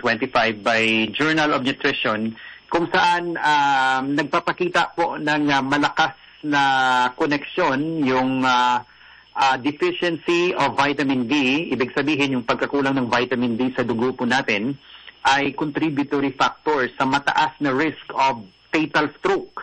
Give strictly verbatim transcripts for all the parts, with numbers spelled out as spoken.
twenty-five by Journal of Nutrition, kung saan um, nagpapakita po ng uh, malakas na koneksyon yung uh, uh, deficiency of vitamin D, ibig sabihin yung pagkakulang ng vitamin D sa dugo po natin, ay contributory factor sa mataas na risk of fatal stroke.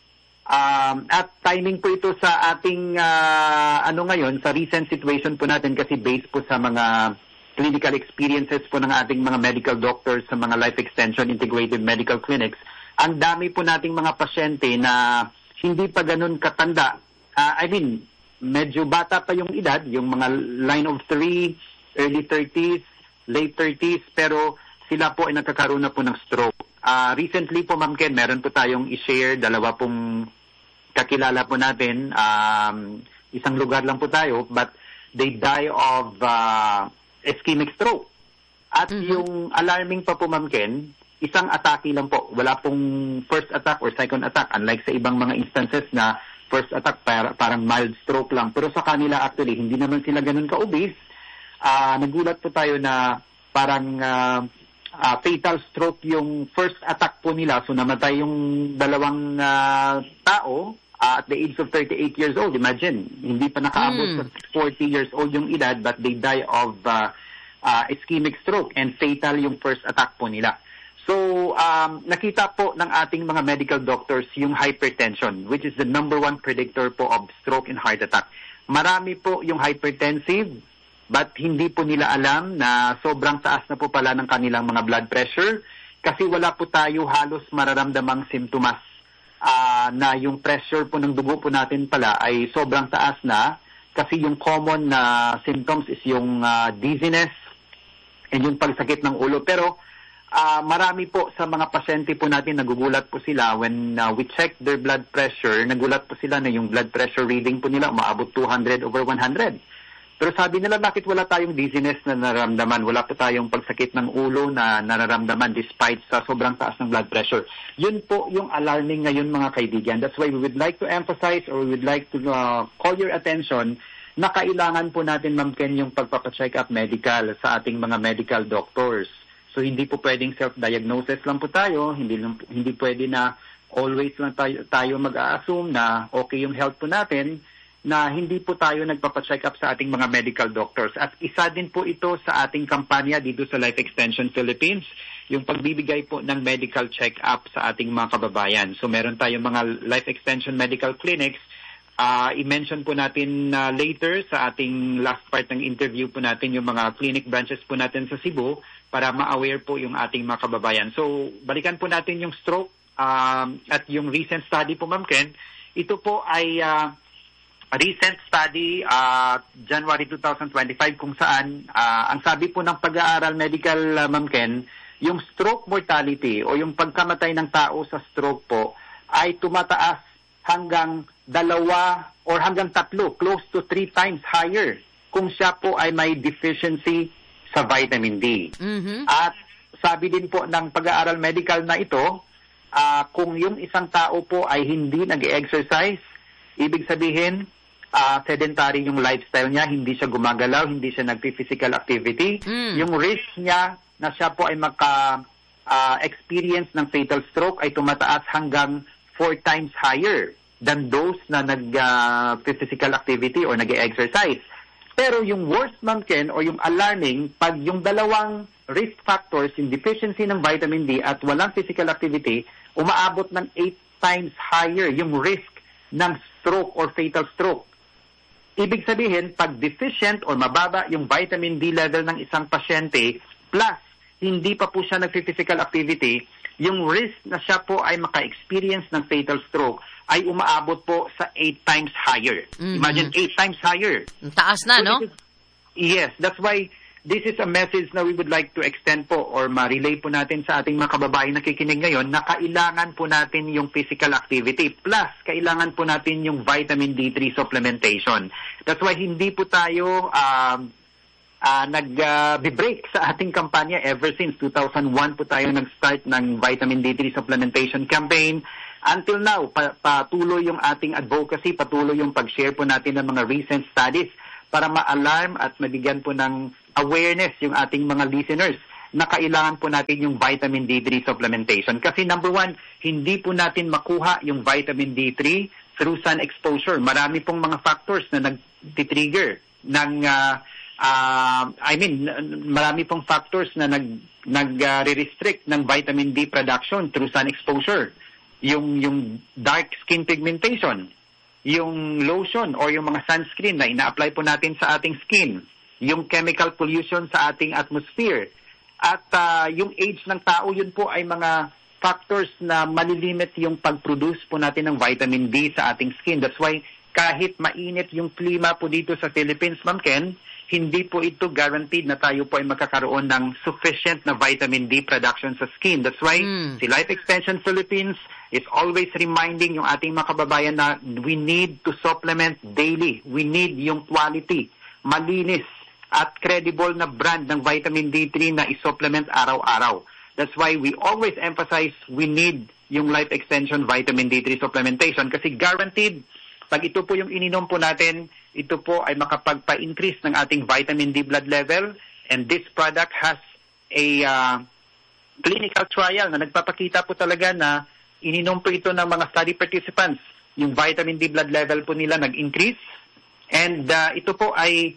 Um, at timing po ito sa ating uh, ano ngayon, sa recent situation po natin kasi based po sa mga clinical experiences po ng ating mga medical doctors sa mga life extension integrated medical clinics. Ang dami po nating mga pasyente na hindi pa ganun katanda. Uh, I mean, medyo bata pa yung edad, yung mga line of three, early thirties, late thirties, pero sila po ay nagkakaroon na po ng stroke. Uh, recently po, Ma'am Ken, meron po tayong i-share, dalawa pong kakilala po natin, um, isang lugar lang po tayo, but they die of uh, ischemic stroke. At mm-hmm. yung alarming pa po, Ma'am Ken, isang atake lang po. Wala pong first attack or second attack, unlike sa ibang mga instances na first attack para, parang mild stroke lang. Pero sa kanila actually, hindi naman sila ganun ka-obese. Uh, nagulat po tayo na parang uh, uh, fatal stroke yung first attack po nila. So namatay yung dalawang uh, tao uh, at the age of thirty-eight years old. Imagine, hindi pa nakaabot mm. sa forty years old yung edad, but they die of uh, uh, ischemic stroke and fatal yung first attack po nila. So, um, nakita po ng ating mga medical doctors yung hypertension, which is the number one predictor po of stroke and heart attack. Marami po yung hypertensive, but hindi po nila alam na sobrang taas na po pala ng kanilang mga blood pressure kasi wala po tayo halos mararamdamang simptomas uh, na yung pressure po ng dugo po natin pala ay sobrang taas na kasi yung common na symptoms is yung uh, dizziness and yung pagsakit ng ulo. Pero Uh, marami po sa mga pasyente po natin nagugulat po sila when uh, we check their blood pressure, nagulat po sila na yung blood pressure reading po nila umaabot two hundred over one hundred. Pero sabi nila, bakit wala tayong dizziness na nararamdaman? Wala po tayong pagsakit ng ulo na nararamdaman despite sa sobrang taas ng blood pressure. Yun po yung alarming ngayon, mga kaibigan. That's why we would like to emphasize or we would like to uh, call your attention na kailangan po natin, Ma'am Ken, yung pagpapacheck up medical sa ating mga medical doctors. So hindi po pwedeng self-diagnosis lang po tayo, hindi hindi pwede na always lang tayo, tayo mag-a-assume na okay yung health po natin, na hindi po tayo nagpapa-check up sa ating mga medical doctors. At isa din po ito sa ating kampanya dito sa Life Extension Philippines, yung pagbibigay po ng medical check-up sa ating mga kababayan. So meron tayong mga Life Extension Medical Clinics. Uh, i-mention po natin uh, later sa ating last part ng interview po natin yung mga clinic branches po natin sa Cebu para ma-aware po yung ating mga kababayan. So, balikan po natin yung stroke um, at yung recent study po, Ma'am Ken. Ito po ay uh, a recent study uh, January twenty twenty-five kung saan uh, ang sabi po ng pag-aaral medical, uh, Ma'am Ken, yung stroke mortality o yung pagkamatay ng tao sa stroke po ay tumataas hanggang dalawa or hanggang tatlo, close to three times higher kung siya po ay may deficiency sa vitamin D. Mm-hmm. At sabi din po ng pag-aaral medical na ito, uh, kung yung isang tao po ay hindi nag-exercise, ibig sabihin, uh, sedentary yung lifestyle niya, hindi siya gumagalaw, hindi siya nag-physical activity, mm. yung risk niya na siya po ay maka-experience uh, ng fatal stroke ay tumataas hanggang four times higher than those na nag-physical uh, activity or nag-exercise. Pero yung worst, Ma'am Ken, o yung alarming, pag yung dalawang risk factors, yung deficiency ng vitamin D at walang physical activity, umaabot ng eight times higher yung risk ng stroke or fatal stroke. Ibig sabihin, pag deficient or mababa yung vitamin D level ng isang pasyente, plus hindi pa po siya nag-physical activity, yung risk na siya po ay maka-experience ng fatal stroke ay umaabot po sa eight times higher. Mm-hmm. Imagine, eight times higher. Taas na, so no? Is, yes, that's why this is a message na we would like to extend po or ma-relay po natin sa ating mga kababaeng nakikinig ngayon na kailangan po natin yung physical activity plus kailangan po natin yung vitamin D three supplementation. That's why hindi po tayo um, Uh, nag-break uh, sa ating kampanya ever since two thousand one po tayo nag-start ng vitamin D three supplementation campaign. Until now, pa- patuloy yung ating advocacy, patuloy yung pag-share po natin ng mga recent studies para ma-alarm at mabigyan po ng awareness yung ating mga listeners na kailangan po natin yung vitamin D three supplementation. Kasi number one, hindi po natin makuha yung vitamin D three through sun exposure. Marami pong mga factors na nag-trigger ng, uh, uh, I mean, marami pong factors na nag, nag-restrict ng vitamin D production through sun exposure. Yung, yung dark skin pigmentation, yung lotion or yung mga sunscreen na ina-apply po natin sa ating skin, yung chemical pollution sa ating atmosphere, at uh, yung age ng tao, yun po ay mga factors na malilimit yung pag-produce po natin ng vitamin D sa ating skin. That's why kahit mainit yung klima po dito sa Philippines, Ma'am Ken, hindi po ito guaranteed na tayo po ay magkakaroon ng sufficient na vitamin D production sa skin. That's why mm. si Life Extension Philippines is always reminding yung ating mga kababayan na we need to supplement daily. We need yung quality, malinis, at credible na brand ng vitamin D three na i-supplement araw-araw. That's why we always emphasize we need yung Life Extension vitamin D three supplementation kasi guaranteed, pag ito po yung ininom po natin, ito po ay makapagpa-increase ng ating vitamin D blood level, and this product has a uh, clinical trial na nagpapakita po talaga na ininom po ito ng mga study participants. Yung vitamin D blood level po nila nag-increase, and uh, ito po ay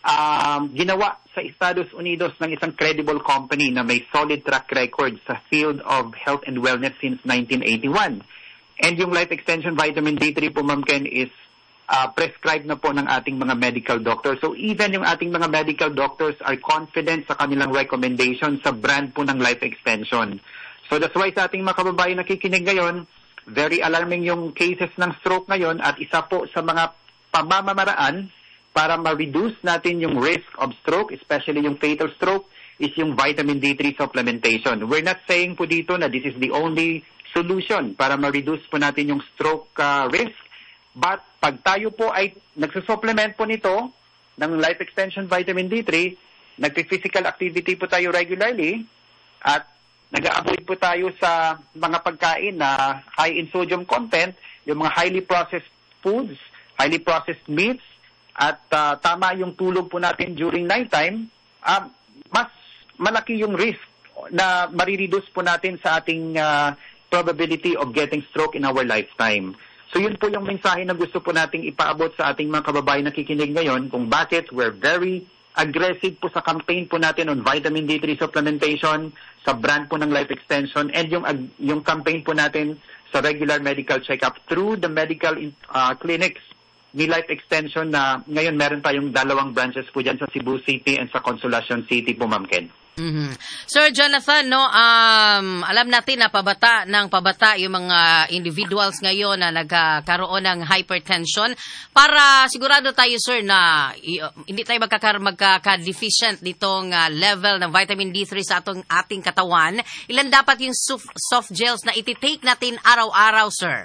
Um, ginawa sa Estados Unidos ng isang credible company na may solid track record sa field of health and wellness since nineteen eighty-one. And yung Life Extension Vitamin D three po, Ma'am Ken, is uh, prescribed na po ng ating mga medical doctors. So even yung ating mga medical doctors are confident sa kanilang recommendation sa brand po ng Life Extension. So that's why sa ating mga kababayan nakikinig ngayon, very alarming yung cases ng stroke ngayon, at isa po sa mga pamamaraan para ma-reduce natin yung risk of stroke, especially yung fatal stroke, is yung vitamin D three supplementation. We're not saying po dito na this is the only solution para ma-reduce po natin yung stroke uh, risk. But pag tayo po ay nagsusupplement po nito ng Life Extension Vitamin D three, nagpi-physical activity po tayo regularly, at nag-avoid po tayo sa mga pagkain na high in sodium content, yung mga highly processed foods, highly processed meats, at uh, tama yung tulog po natin during nighttime, uh, mas malaki yung risk na marireduce po natin sa ating uh, probability of getting stroke in our lifetime. So yun po yung mensahe na gusto po nating ipaabot sa ating mga kababayan na kikinig ngayon, kung bakit we're very aggressive po sa campaign po natin on vitamin D three supplementation sa brand po ng Life Extension, and yung, yung campaign po natin sa regular medical checkup through the medical uh, clinics ni Life Extension na ngayon meron tayong dalawang branches po dyan sa Cebu City and sa Consolacion City po, Ma'am Ken. Mm-hmm. Sir Jonathan, no, um, alam natin na pabata ng pabata yung mga individuals ngayon na nagkaroon ng hypertension. Para sigurado tayo, sir, na uh, hindi tayo magkaka- magkaka-deficient nitong uh, level ng vitamin D three sa atong ating katawan, ilan dapat yung soft, soft gels na iti-take natin araw-araw, sir?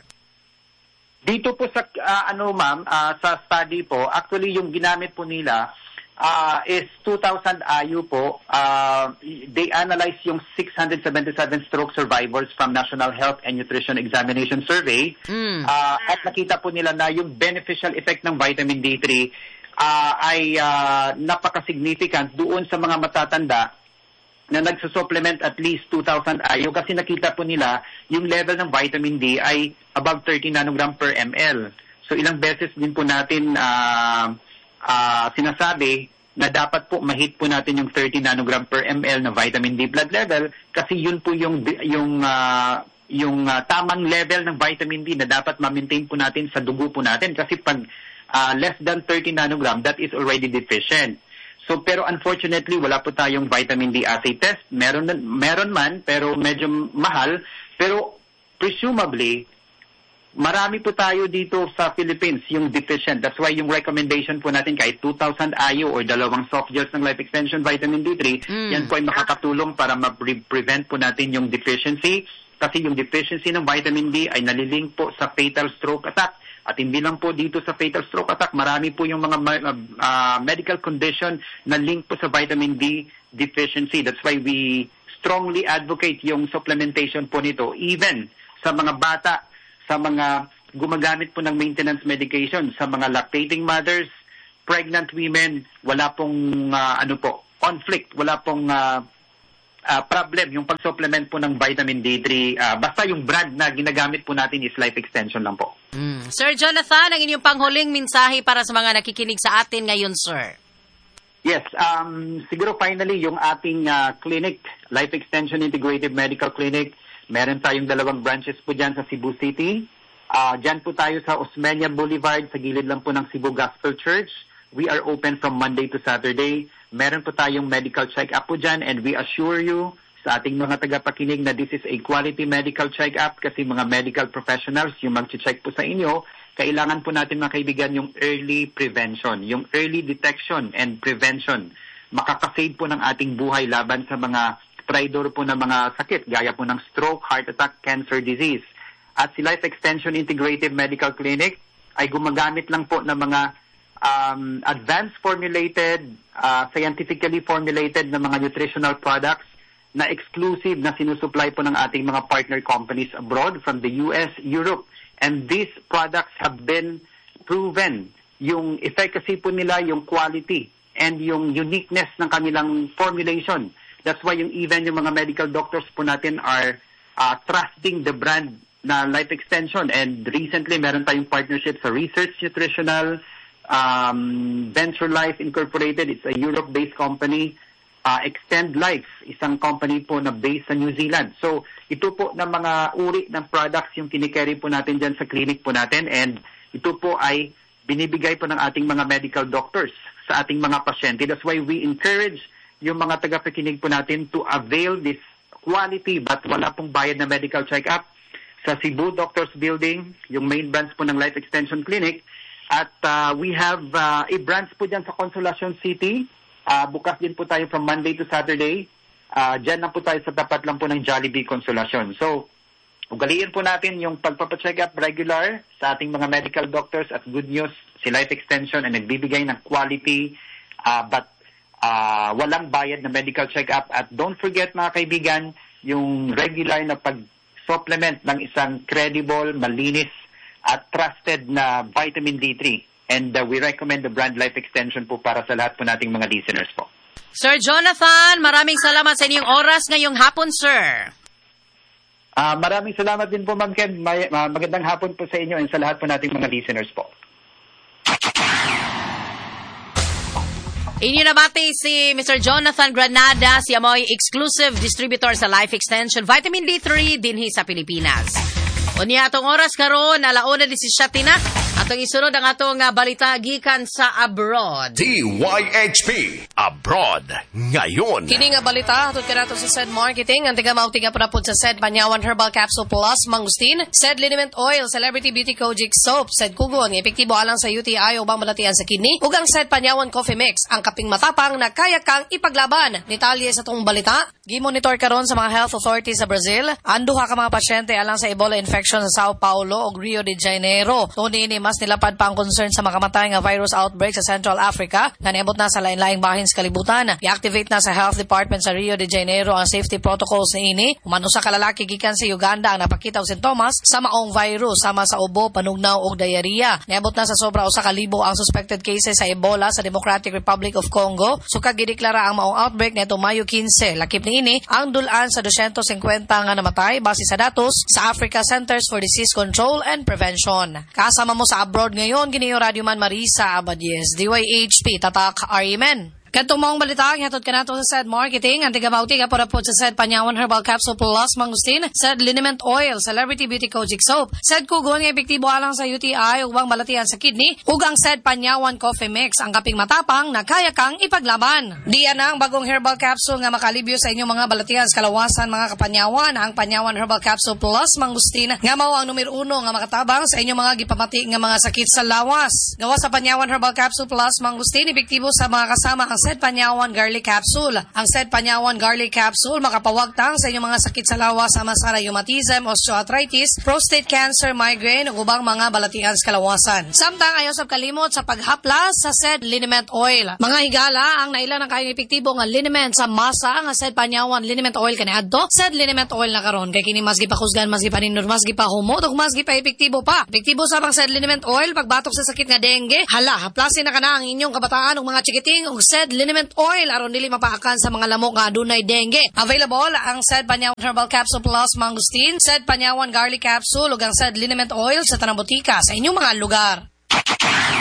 Dito po sa uh, ano ma'am, uh, sa study po, actually yung ginamit po nila uh, is two thousand I U po. Uh, they analyze yung six hundred seventy-seven stroke survivors from National Health and Nutrition Examination Survey. Mm. Uh, at nakita po nila na yung beneficial effect ng vitamin D three uh, ay uh, napaka-significant doon sa mga matatanda na nagsusupplement at least two thousand I U, kasi nakita po nila yung level ng vitamin D ay above thirty nanogram per ml. So ilang beses din po natin uh, uh, sinasabi na dapat po ma-hit po natin yung thirty nanogram per ml na vitamin D blood level, kasi yun po yung yung uh, yung uh, tamang level ng vitamin D na dapat ma-maintain po natin sa dugo po natin, kasi pag uh, less than thirty nanogram, that is already deficient. So pero unfortunately wala po tayong vitamin D assay test. Meron meron man pero medyo mahal, pero presumably marami po tayo dito sa Philippines yung deficient. That's why yung recommendation po natin kahit two thousand I U or dalawang soft gels ng Life Extension Vitamin D three, mm. yan po ay makakatulong para ma-prevent po natin yung deficiency, kasi yung deficiency ng vitamin D ay nalilink po sa fatal stroke attack. At hindi lang po dito sa fatal stroke attack, marami po yung mga uh, medical condition na link po sa vitamin D deficiency. That's why we strongly advocate yung supplementation po nito, even sa mga bata, sa mga gumagamit po ng maintenance medication, sa mga lactating mothers, pregnant women, wala pong uh, ano po, conflict, wala pong uh, uh, problem yung pag-supplement po ng vitamin D three. Uh, basta yung brand na ginagamit po natin is Life Extension lang po. Mm. Sir Jonathan, ang inyong panghuling mensahe para sa mga nakikinig sa atin ngayon, sir. Yes, um, siguro finally yung ating uh, clinic, Life Extension Integrative Medical Clinic, meron tayong dalawang branches po dyan sa Cebu City. Uh, dyan po tayo sa Osmeña Boulevard, sa gilid lang po ng Cebu Gospel Church. We are open from Monday to Saturday. Meron po tayong medical check-up po dyan, and we assure you sa ating mga tagapakinig na this is a quality medical check-up kasi mga medical professionals yung mag-check po sa inyo. Kailangan po natin mga kaibigan yung early prevention, yung early detection and prevention. Makakasave po ng ating buhay laban sa mga traidor po ng mga sakit, gaya po ng stroke, heart attack, cancer disease. At si Life Extension Integrative Medical Clinic ay gumagamit lang po ng mga um, advanced formulated, uh, scientifically formulated na mga nutritional products na exclusive na sinusupply po ng ating mga partner companies abroad from the U S, Europe. And these products have been proven. Yung efficacy po nila, yung quality, and yung uniqueness ng kanilang formulation. That's why yung even yung mga medical doctors po natin are uh, trusting the brand na Life Extension. And recently, meron tayong partnership sa Research Nutritional, um, Venture Life Incorporated. It's a Europe-based company. Uh, Extend Life, isang company po na based sa New Zealand. So, ito po na mga uri ng products yung kinikerry po natin dyan sa clinic po natin, and ito po ay binibigay po ng ating mga medical doctors sa ating mga pasyente. That's why we encourage yung mga tagapakinig po natin to avail this quality but wala pong bayad na medical check-up sa Cebu Doctors Building, yung main branch po ng Life Extension Clinic. At uh, we have uh, a branch po dyan sa Consolacion City. Uh, bukas din po tayo from Monday to Saturday. Uh, Diyan lang po tayo sa tapat lang po ng Jollibee Consolacion. So, ugaliin po natin yung pagpapacheck up regular sa ating mga medical doctors, at good news, si Life Extension ay nagbibigay ng quality uh, but uh, walang bayad na medical check-up. At don't forget mga kaibigan, yung regular na pag-supplement ng isang credible, malinis at trusted na vitamin D three. And uh, we recommend the brand Life Extension po para sa lahat po nating mga listeners po. Sir Jonathan, maraming salamat sa inyong oras ngayong hapon, sir. Uh, maraming salamat din po, Ma'am Ken. May, uh, magandang hapon po sa inyo and sa lahat po nating mga listeners po. Inyo nabati si Mister Jonathan Granada, siya mo ay exclusive distributor sa Life Extension Vitamin D three dinhi sa Pilipinas. Unya atong oras karon alauna disisyete na. Atong isunod ang atong uh, balita gikan sa abroad. D Y H P Abroad ngayon. Kini nga balita hatod kanato sa Said Marketing ang tiga mauting nga pud sa Said Panyawan Herbal Capsule Plus Mangustin, Said Liniment Oil, Celebrity Beauty Kojic Soap, Said Kugon, epektibo alang sa U T I ubang malatian sa kidney, ug ang Said Panyawan Coffee Mix, ang kaping matapang na kaya kang ipaglaban. Detalye sa tong balita, gimonitor karon sa mga health authorities sa Brazil, ang duha ka mga pasyente alang sa Ebola infection sa Sao Paulo ug Rio de Janeiro. Tuni ni mas nilapad pa ang concern sa makamatay nga virus outbreak sa Central Africa nga niabot na sa lain-laing bahin sa kalibutan. I-activate na sa Health Department sa Rio de Janeiro ang safety protocols ni ini. Umano sa kalalaki gikan sa Uganda ang napakita og sintomas sa maong virus sama sa ubo, panugnaw ug diarrhea. Niabot na sa sobra usa ka libo ang suspected cases sa Ebola sa Democratic Republic of Congo. Sukad gideklara ang maong outbreak nito Mayo quince. Lakip ni ini ang dulan sa two hundred fifty nga namatay base sa datos sa Africa Centers for Disease Control and Prevention. Kasama mo sa abroad ngayon, giniyo Radio Man Marisa Abadies, D Y H P, Tatak Arimen. Kadtong maong balita, hatod kanato sa Said Marketing, ang tiga-bauti ka para po sa Said Panyawan Herbal Capsule Plus Mangustin, Said Liniment Oil, Celebrity Beauty Kojic Soap, Said Kugon, nga epektibo alang sa U T I, ubang malatian sa kidney, ug ang Said Panyawan Coffee Mix, ang kaping matapang na kaya kang ipaglaban. Diyan ang bagong herbal capsule nga makalibyo sa inyong mga balatian sa kalawasan mga kapanyawan, ang Panyawan Herbal Capsule Plus Mangustin, nga mao ang numero uno nga makatabang sa inyong mga gipamati nga mga sakit sa lawas. Gawa sa Panyawan Herbal Capsule Plus Mangustin, epektibo sa mga kasama ang Said Panyawan Garlic Capsule. Ang Said Panyawan Garlic Capsule makapawagtang sa inyong mga sakit sa lawas sama sa rheumatism, osteoarthritis, prostate cancer, migraine ug ubang mga balatian sa kalawasan. Samtang ayaw sab kalimot sa paghaplas sa Said Liniment Oil. Mga higala ang naila ng kayong epektibo nga liniment sa masa nga Said Panyawan Liniment Oil kaniadto. Said Liniment Oil na karon kay kini mas gipakusgan, mas gipaninod, mas gipahumot ug mas gipa-epektibo pa. Epektibo sa pang Said Liniment Oil pagbatok sa sakit nga dengue. Hala, haplasin na kana ang inyong kabataan ug mga chikiting ug Said said liniment oil aron dili mapaakan sa mga lamok nga adunay dengue. Available ang said Panyawan Herbal Capsule Plus Mangustin, said Panyawan Garlic Capsule ug ang said liniment oil sa tanang botika sa inyong mga lugar.